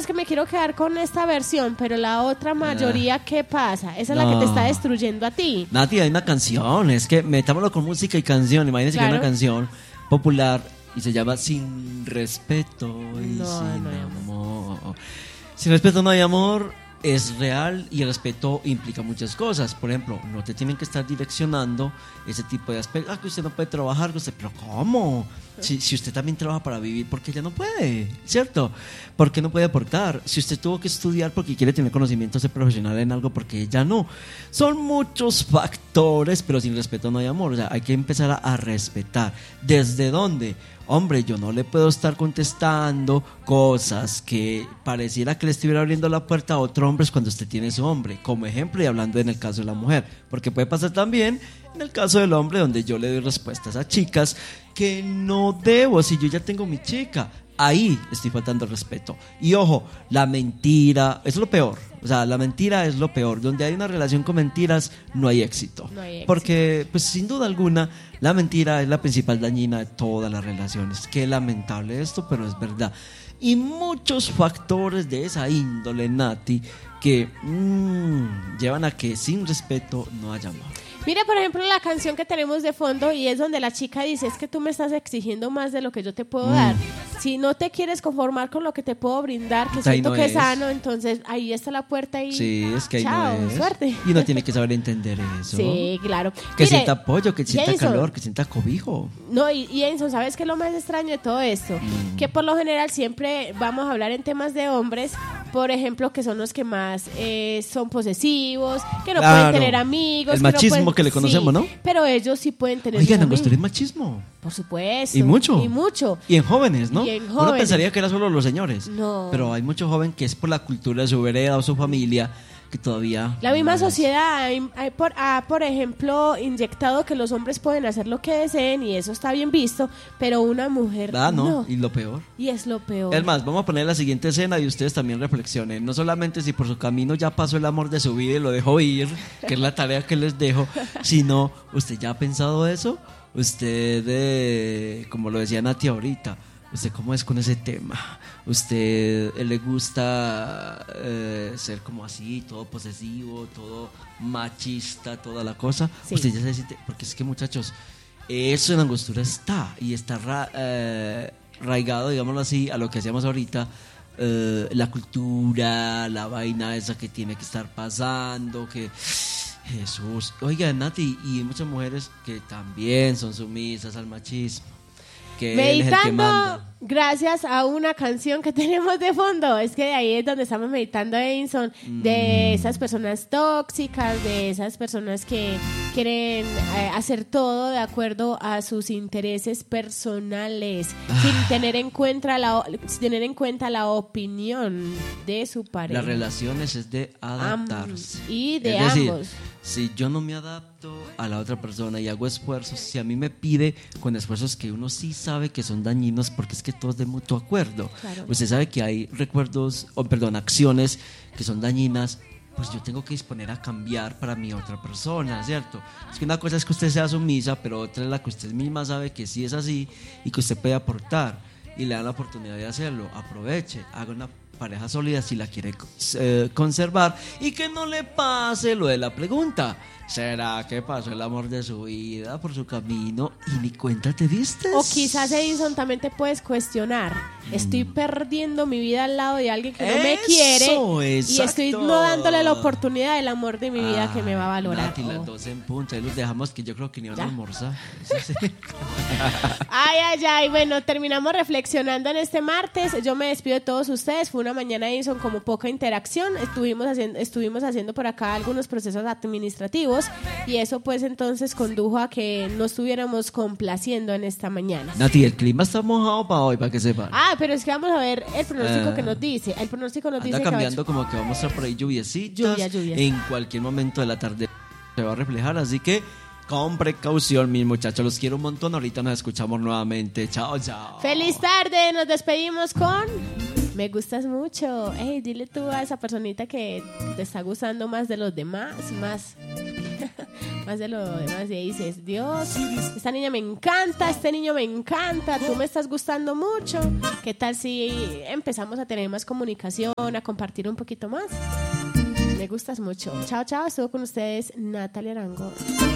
es que me quiero quedar con esta versión, pero la otra mayoría, ¿qué pasa? Esa es la que te está destruyendo a ti. Nati, hay una canción, es que metámoslo con música y canción. Imagínense que hay una canción popular y se llama Sin Respeto y Sin Amor. Sin respeto no hay amor. Es real y el respeto implica muchas cosas. Por ejemplo, no te tienen que estar direccionando ese tipo de aspectos. Que usted no puede trabajar, que usted, pero ¿cómo? Si usted también trabaja para vivir, ¿por qué ella no puede? ¿Cierto? ¿Por qué no puede aportar? Si usted tuvo que estudiar porque quiere tener conocimiento, ser profesional en algo, porque ella no. Son muchos factores, pero sin respeto no hay amor. O sea, hay que empezar a respetar. ¿Desde dónde? Hombre, yo no le puedo estar contestando cosas que pareciera que le estuviera abriendo la puerta a otro hombre cuando usted tiene su hombre, como ejemplo, y hablando en el caso de la mujer, porque puede pasar también en el caso del hombre, donde yo le doy respuestas a chicas que no debo, si yo ya tengo mi chica. Ahí estoy faltando el respeto. Y ojo, la mentira es lo peor. O sea, la mentira es lo peor. Donde hay una relación con mentiras, no hay éxito. Porque, pues sin duda alguna, la mentira es la principal dañina de todas las relaciones. Qué lamentable esto, pero es verdad. Y muchos factores de esa índole, Nati, que llevan a que sin respeto no haya amor. Mira, por ejemplo, la canción que tenemos de fondo y es donde la chica dice, es que tú me estás exigiendo más de lo que yo te puedo dar. Si no te quieres conformar con lo que te puedo brindar, que siento que es sano, entonces ahí está la puerta y sí, es que ahí chao, no es. Suerte. Y uno tiene que saber entender eso. Sí, claro. Que sienta apoyo, que sienta calor, que sienta cobijo. No, y Enzo, ¿sabes qué es lo más extraño de todo esto? Que por lo general siempre vamos a hablar en temas de hombres, por ejemplo, que son los que más son posesivos, que no pueden tener amigos. El machismo no pueden, que le conocemos, ¿no? Pero ellos sí pueden tener. Oigan, Angostura, es machismo. Por supuesto. Y mucho. Y mucho. Y en jóvenes, ¿no? Y en jóvenes. Uno pensaría que era solo los señores. No. Pero hay mucho joven que es por la cultura de su vereda o su familia que todavía... La misma sociedad por ejemplo, inyectado que los hombres pueden hacer lo que deseen y eso está bien visto, pero una mujer no. Y lo peor. Y es lo peor. Es más, vamos a poner la siguiente escena y ustedes también reflexionen. No solamente si por su camino ya pasó el amor de su vida y lo dejó ir, que es la tarea que les dejo, sino, ¿usted ya ha pensado eso? Usted, como lo decía Nati ahorita, ¿usted cómo es con ese tema? ¿Usted le gusta ser como así, todo posesivo, todo machista, toda la cosa? Sí. Usted ya se siente, porque es que muchachos, eso en Angostura está, y está arraigado, digámoslo así, a lo que hacíamos ahorita, la cultura, la vaina esa que tiene que estar pasando, que... Jesús, oiga, Nati, y hay muchas mujeres que también son sumisas al machismo, que él es el que manda. Gracias a una canción que tenemos de fondo, es que ahí es donde estamos meditando, Edison, de esas personas tóxicas, de esas personas que quieren hacer todo de acuerdo a sus intereses personales, sin tener en cuenta la opinión de su pareja. Las relaciones es de adaptarse. Y de es decir, ambos. Si yo no me adapto a la otra persona y hago esfuerzos, si a mí me pide con esfuerzos que uno sí sabe que son dañinos, porque es que todo es de mutuo acuerdo. Claro. Usted sabe que hay acciones que son dañinas, pues yo tengo que disponer a cambiar para mi otra persona, ¿cierto? Es que una cosa es que usted sea sumisa, pero otra es la que usted misma sabe que sí es así y que usted puede aportar y le da la oportunidad de hacerlo. Aproveche, haga una pareja sólida si la quiere conservar y que no le pase lo de la pregunta. ¿Será que pasó el amor de su vida por su camino y ni cuenta te diste? O quizás, Edison, también te puedes cuestionar. Estoy perdiendo mi vida al lado de alguien que no me quiere. Exacto. Y estoy no dándole la oportunidad del amor de mi vida que me va a valorar. Nati, las 12 en punta, y los dejamos que yo creo que ni van a almorzar. Sí. Ay, bueno, terminamos reflexionando en este martes. Yo me despido de todos ustedes. Fue una mañana, Edison, como poca interacción. Estuvimos haciendo por acá algunos procesos administrativos y eso pues entonces condujo a que no estuviéramos complaciendo en esta mañana. Nati, el clima está mojado para hoy, para que sepan. Pero es que vamos a ver el pronóstico que nos dice. El pronóstico nos dice cambiando que como que vamos a estar por ahí lluviecitas. Lluvia. En cualquier momento de la tarde se va a reflejar, así que con precaución, mis muchachos. Los quiero un montón. Ahorita nos escuchamos nuevamente. Chao. Feliz tarde. Nos despedimos con... Me gustas mucho. Hey, dile tú a esa personita que te está gustando más de los demás, más. más de lo demás, y dices, Dios, esta niña me encanta, este niño me encanta, tú me estás gustando mucho, ¿qué tal si empezamos a tener más comunicación, a compartir un poquito más? Me gustas mucho. Chao, chao, estuvo con ustedes Natalia Arango.